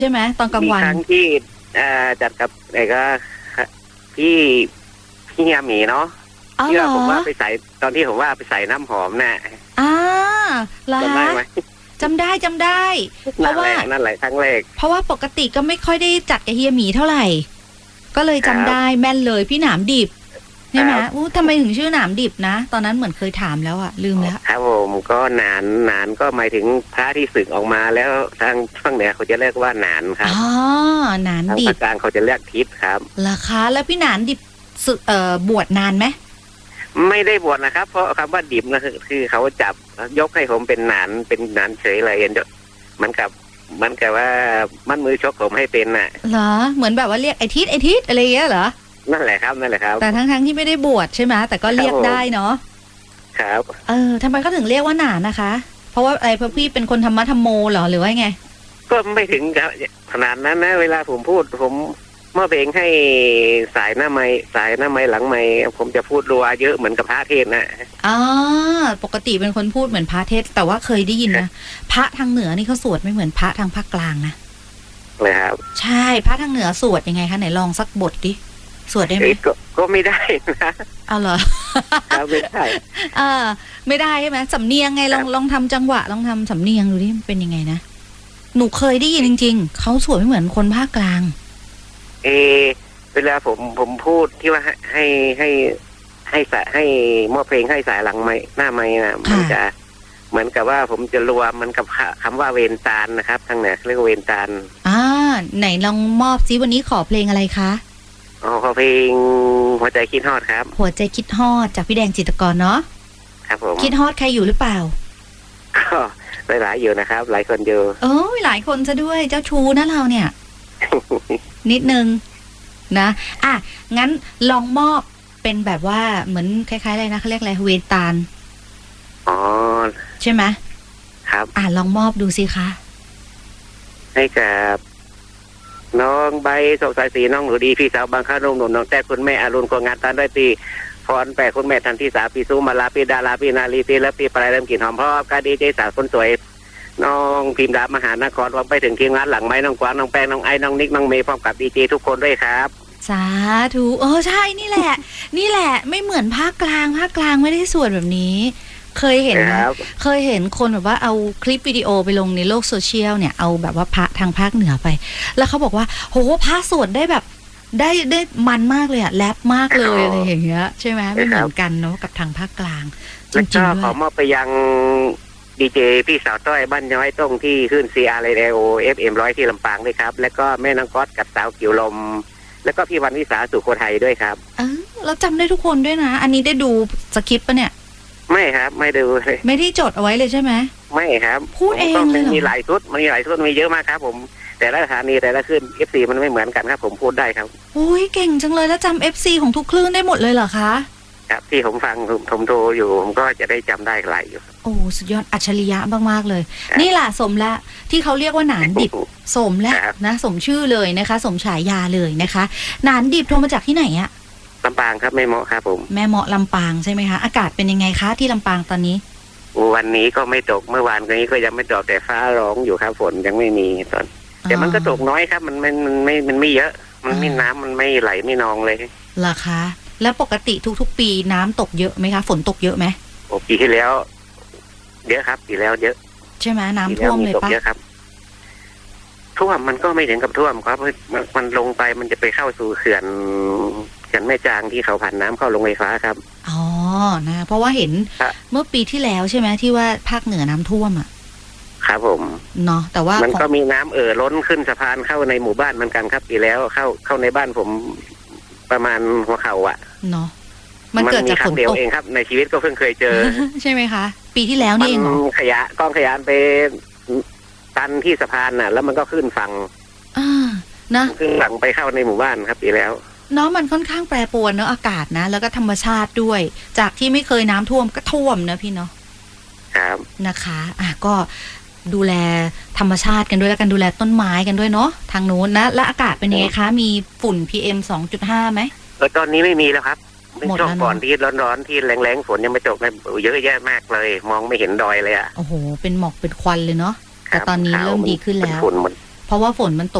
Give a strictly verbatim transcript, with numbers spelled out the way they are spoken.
ใช่ไหมตอนกลางวันมีครั้งที่จัดกับไอ้ก็พี่พี่ยามีเนาะที่ว่าผมว่าไปใส่ตอนที่ผมว่าไปใส่น้ำหอมน่ะอ่าจำได้ไหมจำได้จำได้เพราะว่านั่นแหละครั้งแรกเพราะว่าปกติก็ไม่ค่อยได้จัดกับเฮียหมีเท่าไหร่ก็เลยจำได้แม่นเลยพี่หนามดิบใช่ไหมอู้ทำไมถึงชื่อหนามดิบนะตอนนั้นเหมือนเคยถามแล้วอะลืมแล้วครับผมก็หนานหนานก็หมายถึงพระที่สึกออกมาแล้วทางทางเหนือเขาจะเรียกว่าหนานครับอ๋อหนานดิบทางภาคกลางเขาจะเรียกทิศครับราคาแล้วพี่หนานดิบสึกเอ่อบวชนานไหมไม่ได้บวชนะครับเพราะคำว่าดิบนะคือคือเขาจับยกให้ผมเป็นหนานเป็นหนานเฉยเลยเหมือนกับเหมือนกับว่ามันมือชกผมให้เป็นน่ะเหรอเหมือนแบบว่าเรียกไอทิศไอทิศอะไรอย่างเงี้ยเหรอนั่นแหละครับนั่นแหละครับแต่ทั้งๆที่ไม่ได้บวชใช่ไหมแต่ก็เรียกได้เนาะครับเออทำไมเขาถึงเรียกว่าหนานนะคะเพราะว่าอะไรเพราะพี่เป็นคนธรรมะธรรมโมเหรอหรือว่าไงก็ไม่ถึงขนาดนั้นนะเวลาผมพูดผมเมื่อเพลงให้สายหน้าไม้สายหน้าไม้หลังไม้ผมจะพูดรัวเยอะเหมือนกับพระเทศนะอ๋อปกติเป็นคนพูดเหมือนพระเทศแต่ว่าเคยได้ยินนะพระทางเหนือนี่เขาสวดไม่เหมือนพระทางภาคกลางนะเลยครับใช่พระทางเหนือสวดยังไงคะไหนลองสักบทดิสวดได้ไหมก็ก็ไม่ได้นะเอาเหรอไม่ได้อ่าไม่ได้ใช่ไหมสำเนียงไงลองลองทำจังหวะลองทำสำเนียงดูดิเป็นยังไงนะหนูเคยได้ยินจริงๆเขาสวดไม่เหมือนคนภาคกลางเอเวลาผมผมพูดที่ว่าให้ให้ให้สายให้มอบเพลงให้สายหลังไม้หน้าไม้นะมันจะเหมือนกับว่าผมจะรวมมันกับคำว่าเวนตาลนะครับทางเหนือเรียกว่าเวนตาลอ่าไหนลองมอบซิวันนี้ขอเพลงอะไรคะอ๋อขอเพลงหัวใจคิดฮอดครับหัวใจคิดฮอดจากพี่แดงจิตรกรเนาะครับผมคิดฮอดใครอยู่หรือเปล่าก็หลายๆอยู่นะครับหลายคนอยู่เออหลายคนซะด้วยเจ้าชู้นะเราเนี่ย นิดนึงนะอ่ะงั้นลองมอบเป็นแบบว่าเหมือนคล้ายๆอะไรนะเขาเรียกอะไรเวตาลอ๋อใช่ไหมครับอ่ะลองมอบดูสิคะให้กับน้องใบสกสายสีน้องหนูดีพี่สาวบางข้านุ่งหนุนน้องแต่คุณแม่อรุณกวงงานตันด้วยปีพรแปะคุณแม่ทันที่สาปีซูมาลาปีดาราปีนาลีปีและปีปลายเริ่มกลิ่นหอมพ่อกาดีเจสาวคนสวยน้องพิมพ์ดามหานครรวมไปถึงทีมงานหลังไม้น้องกวางน้องแป้งน้องไอ้น้องนิกน้องเมย์พร้อมกับดีเจทุกคนด้วยครับสาธุเออใช่นี่แหละนี่แหละไม่เหมือนภาคกลางภาคกลางไม่ได้สวดแบบนี้เคยเห็นเคยเห็นคนแบบว่าเอาคลิปวิดีโอไปลงในโลกโซเชียลเนี่ยเอาแบบว่าพระทางภาคเหนือไปแล้วเขาบอกว่าโหพระสวดได้แบบได้ได้มันมากเลยอะแรปมากเลยอะไรอย่างเงี้ยใช่ไหมไม่เหมือนกันเนาะกับทางภาคกลางจริงๆด้วยขอมอบไปยังดีเจพี่สาวต้อยบ้านย้อยตรงที่ขึ้น ซี อาร์ Radio เอฟ เอ็ม หนึ่งร้อยที่ลำปางด้วยครับแล้วก็แม่นางก๊อตกับสาวกิ่วลมแล้วก็พี่วันวิสาสุโขทัยด้วยครับเออเราจำได้ทุกคนด้วยนะอันนี้ได้ดูสคริปต์ปะเนี่ยไม่ครับไม่ดูเลยไม่ได้จดเอาไว้เลยใช่ไหมไม่ครับพูดเองเลยเหรอมีหลายชุดมีหลายชุดมีเยอะมากครับผมแต่ละสถานีแต่ละคลื่น เอฟ ซี มันไม่เหมือนกันครับผมพูดได้ครับโอ้ยเก่งจังเลยแล้วจำ เอฟ ซี ของทุกคลื่นได้หมดเลยเหรอคะครับที่ผมฟังผมโทรอยู่ผมก็จะได้จำได้หลายอยู่โอ้สุดยอดอัจฉริยะมากๆเลยนี่แหละสมละที่เขาเรียกว่าหนานดิบสมแล้วนะสมชื่อเลยนะคะสมฉายาเลยนะคะหนานดิบโทรมาจากที่ไหนอะลำปางครับแม่เมาะครับผมแม่เมาะลำปางใช่ไหมคะอากาศเป็นยังไงคะที่ลำปางตอนนี้วันนี้ก็ไม่ตกเมื่อวานนี้ก็ยังไม่ตกแต่ฟ้าร้องอยู่ครับฝนยังไม่มีตอนแต่มันก็ตกน้อยครับมันมันมันไม่มันไม่เยอะมันไม่น้ำมันไม่ไหลไม่นองเลยเหรอคะแล้วปกติทุกๆปีน้ำตกเยอะไหมคะฝนตกเยอะไหมโอ้ปีที่แล้วเยอะครับปีแล้วเยอะใช่ไหมน้ำท่วมเลยปะเยอะครับท่วมมันก็ไม่ถึงกับท่วมครับมันลงไปมันจะไปเข้าสู่เขื่อนเขื่อนแม่จางที่เขาผ่านน้ำเข้าลงไฟฟ้าครับอ๋อนะเพราะว่าเห็นเมื่อปีที่แล้วใช่ไหมที่ว่าภาคเหนือน้ำท่วมอ่ะครับผมเนาะแต่ว่ามันก็มีน้ำเอ่อล้นขึ้นสะพานเข้าในหมู่บ้านเหมือนกันครับปีแล้วเข้าเข้าในบ้านผมประมาณหัวเข่าอ่ะเนาะมันเกิดจากฝนตกเองครับในชีวิตก็เพิ่งเคยเจอใช่ไหมคะปีที่แล้วนี่เองเหรอขยะกองขยะไปตันที่สะพานน่ะแล้วมันก็ขึ้นฝั่งอ่านะขึ้นฝั่งไปเข้าในหมู่บ้านครับปีแล้วเนาะมันค่อนข้างแปรปรวนเนาะอากาศนะแล้วก็ธรรมชาติด้วยจากที่ไม่เคยน้ำท่วมก็ท่วมนะพี่เนาะครับนะคะอ่ะก็ดูแลธรรมชาติกันด้วยแล้วกันดูแลต้นไม้กันด้วยเนาะทางโน้นนะและอากาศเป็นยังไงคะมีฝุ่น พี เอ็ม สองจุดห้า ไหมเออตอนนี้ไม่มีแล้วครับไม่ช่วงก่อนที่ร้อนๆที่แรงๆฝนยังไม่ตกเลยเยอะแยะมากเลยมองไม่เห็นดอยเลยอ่ะโอ้โหเป็นหมอกเป็นควันเลยเนาะแต่ตอนนี้เริ่มดีขึ้นแล้วพเพราะว่าฝนมันตก